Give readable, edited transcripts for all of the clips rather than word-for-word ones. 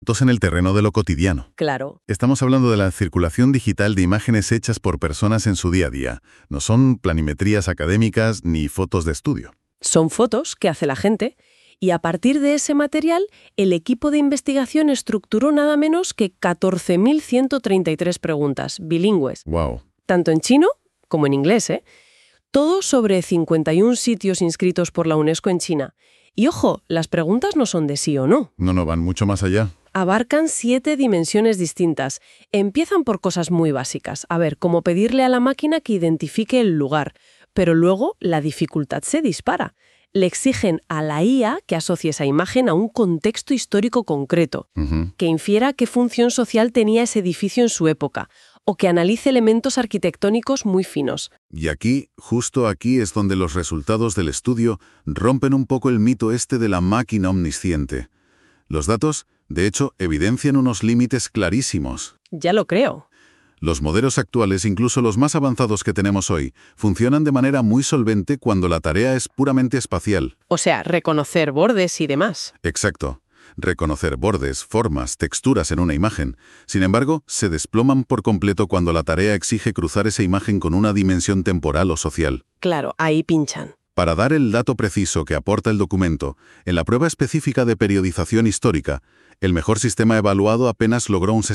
Entonces, en el terreno de lo cotidiano. Claro. Estamos hablando de la circulación digital de imágenes hechas por personas en su día a día. No son planimetrías académicas ni fotos de estudio. Son fotos que hace la gente y a partir de ese material el equipo de investigación estructuró nada menos que 14.133 preguntas bilingües, ¡Wow! tanto en chino como en inglés, ¿eh? Todo sobre 51 sitios inscritos por la UNESCO en China. Y ojo, las preguntas no son de sí o no. No van mucho más allá. Abarcan 7 dimensiones distintas. Empiezan por cosas muy básicas. A ver, como pedirle a la máquina que identifique el lugar. Pero luego la dificultad se dispara. Le exigen a la IA que asocie esa imagen a un contexto histórico concreto, que infiera qué función social tenía ese edificio en su época, o que analice elementos arquitectónicos muy finos. Y aquí, justo aquí, es donde los resultados del estudio rompen un poco el mito este de la máquina omnisciente. Los datos, de hecho, evidencian unos límites clarísimos. Ya lo creo. Los modelos actuales, incluso los más avanzados que tenemos hoy, funcionan de manera muy solvente cuando la tarea es puramente espacial. O sea, reconocer bordes y demás. Exacto. Reconocer bordes, formas, texturas en una imagen. Sin embargo, se desploman por completo cuando la tarea exige cruzar esa imagen con una dimensión temporal o social. Claro, ahí pinchan. Para dar el dato preciso que aporta el documento, en la prueba específica de periodización histórica, el mejor sistema evaluado apenas logró un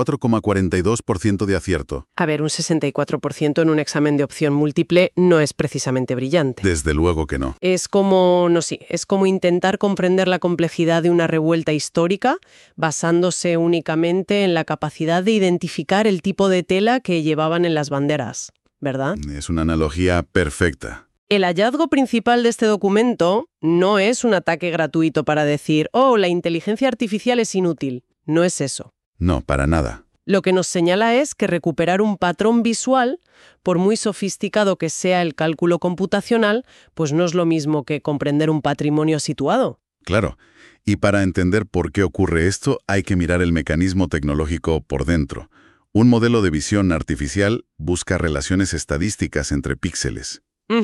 64,42% de acierto. A ver, un 64% en un examen de opción múltiple no es precisamente brillante. Desde luego que no. Es como intentar comprender la complejidad de una revuelta histórica basándose únicamente en la capacidad de identificar el tipo de tela que llevaban en las banderas, ¿verdad? Es una analogía perfecta. El hallazgo principal de este documento no es un ataque gratuito para decir, oh, la inteligencia artificial es inútil. No es eso. No, para nada. Lo que nos señala es que recuperar un patrón visual, por muy sofisticado que sea el cálculo computacional, pues no es lo mismo que comprender un patrimonio situado. Claro. Y para entender por qué ocurre esto, hay que mirar el mecanismo tecnológico por dentro. Un modelo de visión artificial busca relaciones estadísticas entre píxeles.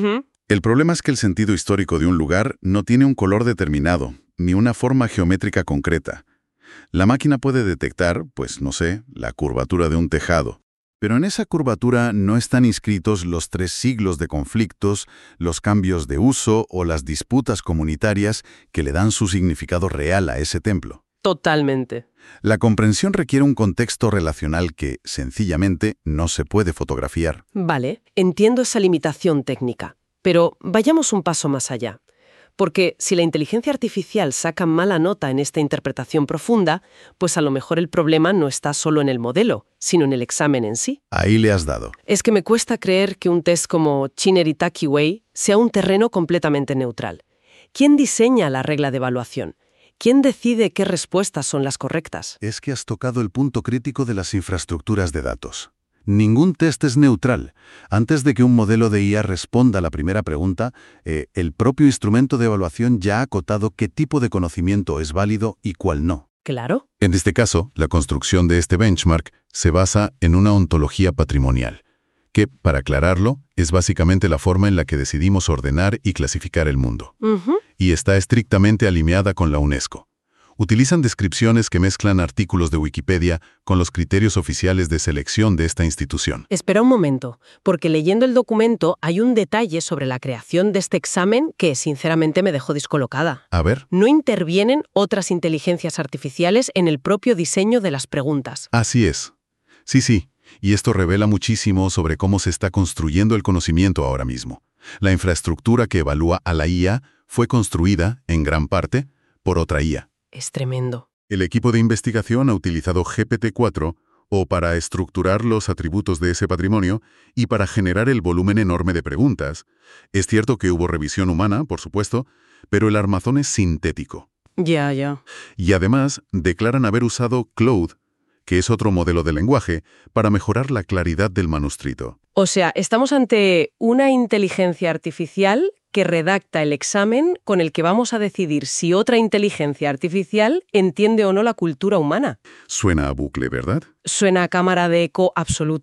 El problema es que el sentido histórico de un lugar no tiene un color determinado, ni una forma geométrica concreta. La máquina puede detectar, pues no sé, la curvatura de un tejado. Pero en esa curvatura no están inscritos los 3 siglos de conflictos, los cambios de uso o las disputas comunitarias que le dan su significado real a ese templo. Totalmente. La comprensión requiere un contexto relacional que, sencillamente, no se puede fotografiar. Vale, entiendo esa limitación técnica. Pero vayamos un paso más allá. Porque si la inteligencia artificial saca mala nota en esta interpretación profunda, pues a lo mejor el problema no está solo en el modelo, sino en el examen en sí. Ahí le has dado. Es que me cuesta creer que un test como Chinnery-Takiway sea un terreno completamente neutral. ¿Quién diseña la regla de evaluación? ¿Quién decide qué respuestas son las correctas? Es que has tocado el punto crítico de las infraestructuras de datos. Ningún test es neutral. Antes de que un modelo de IA responda a la primera pregunta, el propio instrumento de evaluación ya ha acotado qué tipo de conocimiento es válido y cuál no. Claro. En este caso, la construcción de este benchmark se basa en una ontología patrimonial, que, para aclararlo, es básicamente la forma en la que decidimos ordenar y clasificar el mundo. Y está estrictamente alineada con la UNESCO. Utilizan descripciones que mezclan artículos de Wikipedia con los criterios oficiales de selección de esta institución. Espera un momento, porque leyendo el documento hay un detalle sobre la creación de este examen que sinceramente me dejó descolocada. A ver. No intervienen otras inteligencias artificiales en el propio diseño de las preguntas. Así es. Sí. Y esto revela muchísimo sobre cómo se está construyendo el conocimiento ahora mismo. La infraestructura que evalúa a la IA fue construida, en gran parte, por otra IA. Es tremendo. El equipo de investigación ha utilizado GPT-4 o para estructurar los atributos de ese patrimonio y para generar el volumen enorme de preguntas. Es cierto que hubo revisión humana, por supuesto, pero el armazón es sintético. Ya. Y además declaran haber usado Claude, que es otro modelo de lenguaje, para mejorar la claridad del manuscrito. O sea, estamos ante una inteligencia artificial que redacta el examen con el que vamos a decidir si otra inteligencia artificial entiende o no la cultura humana. Suena a bucle, ¿verdad? Suena a cámara de eco absoluta.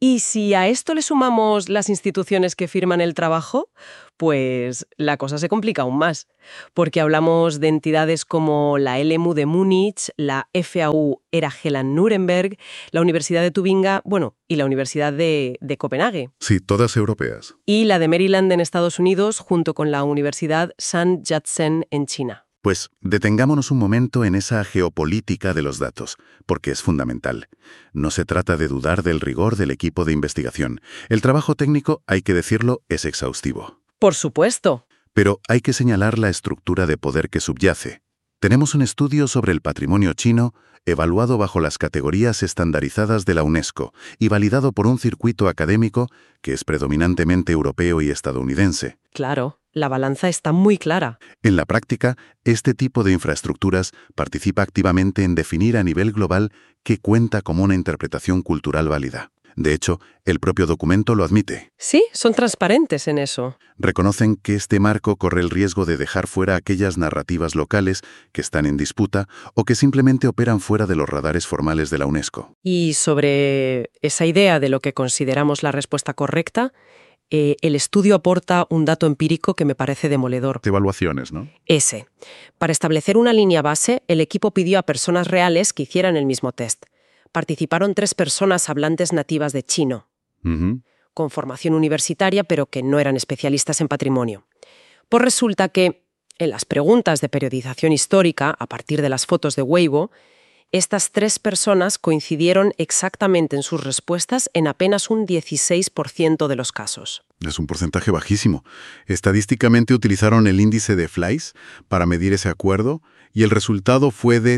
Y si a esto le sumamos las instituciones que firman el trabajo, pues la cosa se complica aún más, porque hablamos de entidades como la LMU de Múnich, la FAU Erlangen-Nuremberg, la Universidad de Tubinga, y la Universidad de Copenhague. Sí, todas europeas. Y la de Maryland en Estados Unidos, junto con la Universidad Sun Yat-sen en China. Pues detengámonos un momento en esa geopolítica de los datos, porque es fundamental. No se trata de dudar del rigor del equipo de investigación. El trabajo técnico, hay que decirlo, es exhaustivo. Por supuesto. Pero hay que señalar la estructura de poder que subyace. Tenemos un estudio sobre el patrimonio chino, evaluado bajo las categorías estandarizadas de la UNESCO y validado por un circuito académico que es predominantemente europeo y estadounidense. Claro, la balanza está muy clara. En la práctica, este tipo de infraestructuras participa activamente en definir a nivel global qué cuenta como una interpretación cultural válida. De hecho, el propio documento lo admite. Sí, son transparentes en eso. Reconocen que este marco corre el riesgo de dejar fuera aquellas narrativas locales que están en disputa o que simplemente operan fuera de los radares formales de la UNESCO. Y sobre esa idea de lo que consideramos la respuesta correcta, el estudio aporta un dato empírico que me parece demoledor. Evaluaciones, ¿no? Ese. Para establecer una línea base, el equipo pidió a personas reales que hicieran el mismo test. Participaron 3 personas hablantes nativas de chino, con formación universitaria, pero que no eran especialistas en patrimonio. Pues resulta que, en las preguntas de periodización histórica, a partir de las fotos de Weibo, estas 3 personas coincidieron exactamente en sus respuestas en apenas un 16% de los casos. Es un porcentaje bajísimo. Estadísticamente utilizaron el índice de Fleiss para medir ese acuerdo y el resultado fue de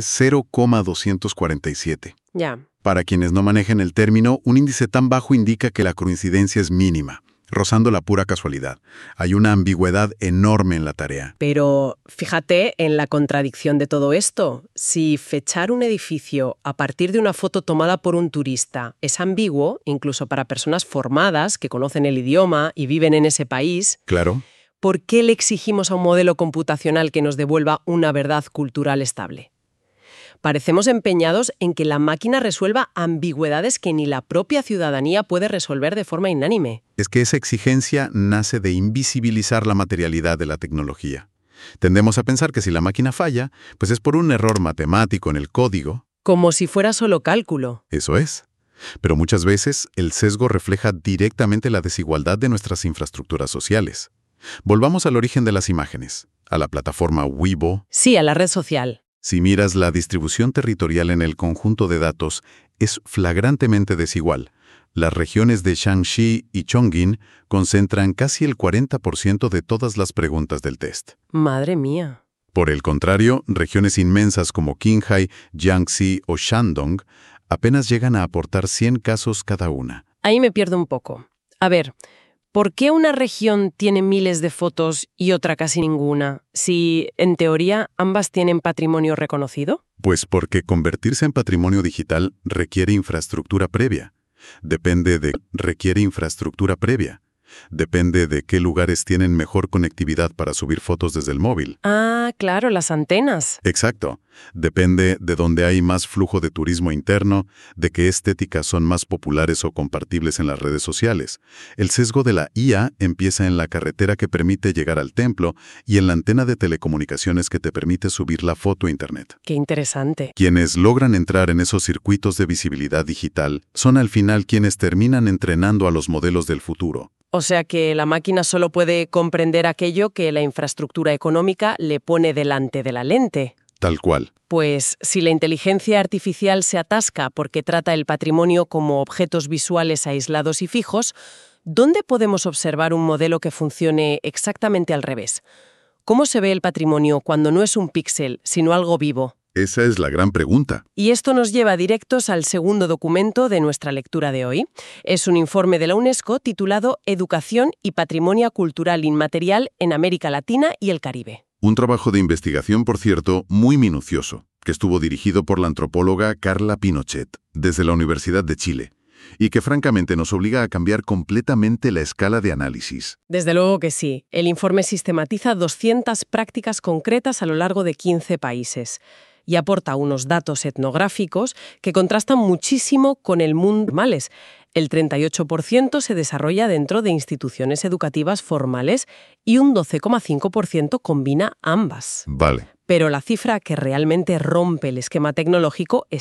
0,247. Ya. Para quienes no manejen el término, un índice tan bajo indica que la coincidencia es mínima, rozando la pura casualidad. Hay una ambigüedad enorme en la tarea. Pero fíjate en la contradicción de todo esto. Si fechar un edificio a partir de una foto tomada por un turista es ambiguo, incluso para personas formadas que conocen el idioma y viven en ese país, Claro. ¿por qué le exigimos a un modelo computacional que nos devuelva una verdad cultural estable? Parecemos empeñados en que la máquina resuelva ambigüedades que ni la propia ciudadanía puede resolver de forma inánime. Es que esa exigencia nace de invisibilizar la materialidad de la tecnología. Tendemos a pensar que si la máquina falla, pues es por un error matemático en el código. Como si fuera solo cálculo. Eso es. Pero muchas veces el sesgo refleja directamente la desigualdad de nuestras infraestructuras sociales. Volvamos al origen de las imágenes, a la plataforma Weibo. Sí, a la red social. Si miras la distribución territorial en el conjunto de datos, es flagrantemente desigual. Las regiones de Shaanxi y Chongqing concentran casi el 40% de todas las preguntas del test. Madre mía. Por el contrario, regiones inmensas como Qinghai, Jiangxi o Shandong apenas llegan a aportar 100 casos cada una. Ahí me pierdo un poco. A ver, ¿por qué una región tiene miles de fotos y otra casi ninguna, si, en teoría, ambas tienen patrimonio reconocido? Pues porque convertirse en patrimonio digital requiere infraestructura previa. Depende de qué lugares tienen mejor conectividad para subir fotos desde el móvil. Ah, claro, las antenas. Exacto. Depende de dónde hay más flujo de turismo interno, de qué estéticas son más populares o compartibles en las redes sociales. El sesgo de la IA empieza en la carretera que permite llegar al templo y en la antena de telecomunicaciones que te permite subir la foto a Internet. Qué interesante. Quienes logran entrar en esos circuitos de visibilidad digital son al final quienes terminan entrenando a los modelos del futuro. O sea que la máquina solo puede comprender aquello que la infraestructura económica le pone delante de la lente. Tal cual. Pues si la inteligencia artificial se atasca porque trata el patrimonio como objetos visuales aislados y fijos, ¿dónde podemos observar un modelo que funcione exactamente al revés? ¿Cómo se ve el patrimonio cuando no es un píxel, sino algo vivo? Esa es la gran pregunta. Y esto nos lleva directos al segundo documento de nuestra lectura de hoy. Es un informe de la UNESCO titulado Educación y Patrimonio Cultural Inmaterial en América Latina y el Caribe. Un trabajo de investigación, por cierto, muy minucioso, que estuvo dirigido por la antropóloga Carla Pinochet, desde la Universidad de Chile, y que francamente nos obliga a cambiar completamente la escala de análisis. Desde luego que sí. El informe sistematiza 200 prácticas concretas a lo largo de 15 países y aporta unos datos etnográficos que contrastan muchísimo con el mundo normales. El 38% se desarrolla dentro de instituciones educativas formales y un 12,5% combina ambas. Vale. Pero la cifra que realmente rompe el esquema tecnológico